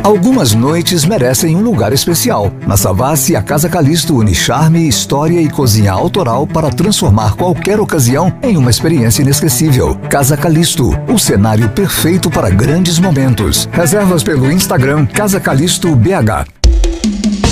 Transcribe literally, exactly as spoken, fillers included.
Algumas noites merecem um lugar especial. Na Savassi, a Casa Calixto une charme, história e cozinha autoral para transformar qualquer ocasião em uma experiência inesquecível. Casa Calixto, o cenário perfeito para grandes momentos. Reservas pelo Instagram Casa Calixto B H.